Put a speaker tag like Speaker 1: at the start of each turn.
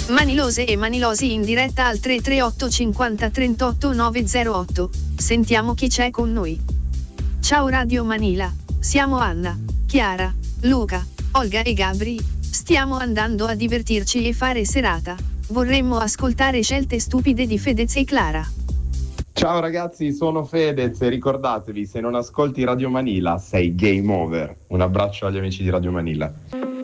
Speaker 1: Manilose e Manilosi in diretta al 338 50 38 908. Sentiamo chi c'è con noi. Ciao Radio Manila, siamo Anna, Chiara, Luca, Olga e Gabri. Stiamo andando a divertirci e fare serata. Vorremmo ascoltare Scelte stupide di Fedez e Clara.
Speaker 2: Ciao ragazzi, sono Fedez e ricordatevi, se non ascolti Radio Manila sei game over. Un abbraccio agli amici di Radio Manila.